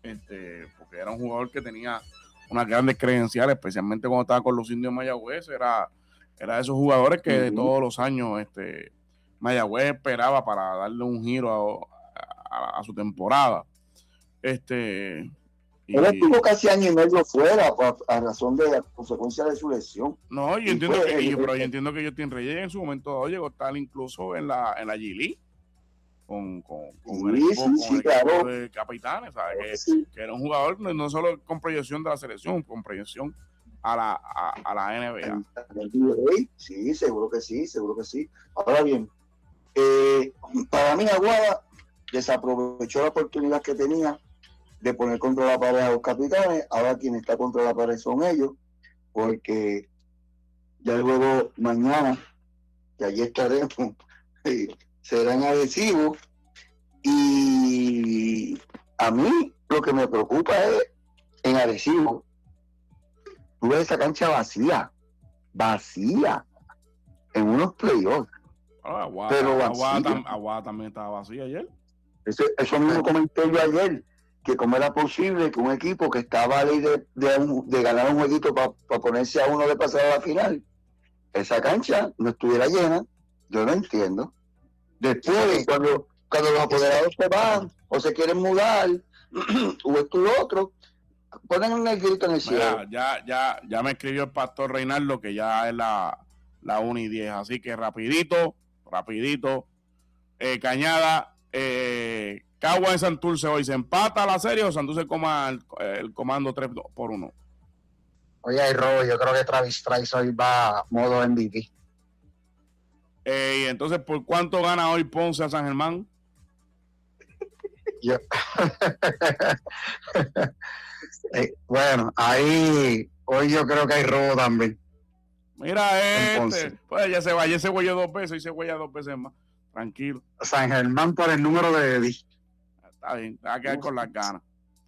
porque era un jugador que tenía unas grandes credenciales, especialmente cuando estaba con los Indios de Mayagüez. Era de esos jugadores que de todos los años Mayagüez esperaba para darle un giro a su temporada. Él estuvo casi año y medio fuera a razón de la consecuencia de su lesión. No, yo entiendo pero yo entiendo que Justin Reyes en su momento dado llegó a estar incluso en la G-League con el equipo de capitanes, ¿sabes? Que era un jugador no solo con proyección de la selección, con proyección a la NBA. Sí, seguro que sí. Ahora bien, para mí Aguada desaprovechó la oportunidad que tenía de poner contra la pared a los capitanes. Ahora quien está contra la pared son ellos, porque ya luego mañana, que allí estaremos, serán agresivos. Y a mí lo que me preocupa es en Arecibo, tú ves esa cancha vacía en unos playoffs. Aguada también estaba vacía ayer. Eso mismo comenté yo ayer, que cómo era posible que un equipo que estaba ahí de ganar un jueguito para ponerse a uno de pasar a la final, esa cancha no estuviera llena. Yo no entiendo. Después, cuando los apoderados se van o se quieren mudar o esto y lo otro, ponen el grito en el cielo. Ya me escribió el pastor Reinaldo que ya es la 1:10, así que rapidito, Cañada, Cagua en Santurce hoy, ¿se empata la serie o Santurce coma el comando 3-1? Oye, Robo, yo creo que Travis Trice hoy va a modo MVP. Y entonces, ¿por cuánto gana hoy Ponce a San Germán? Bueno, ahí hoy yo creo que hay robo también. Mira, pues ya se huelló 2 veces y se huella 2 veces más. Tranquilo. San Germán por el número de Eddie. Está bien, va a quedar con las ganas.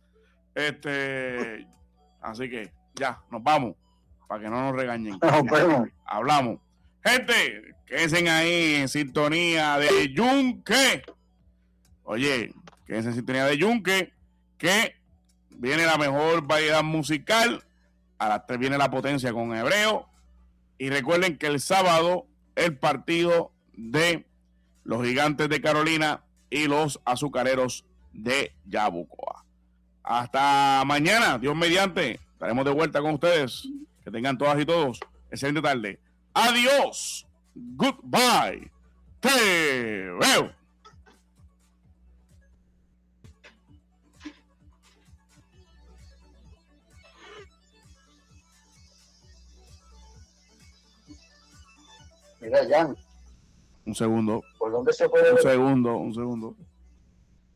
Así que ya, nos vamos, para que no nos regañen. Nos vemos. Hablamos. Gente, quédense ahí en sintonía de Yunque. Oye, quédense en sintonía de Yunque, que viene la mejor variedad musical. A las 3 viene La Potencia con Hebreo. Y recuerden que el sábado el partido de los Gigantes de Carolina y los Azucareros de Yabucoa. Hasta mañana, Dios mediante, estaremos de vuelta con ustedes. Que tengan todas y todos excelente tarde. Adiós. Goodbye. Te veo. Mira, Jan. Un segundo. ¿Por dónde se puede ver? Un segundo.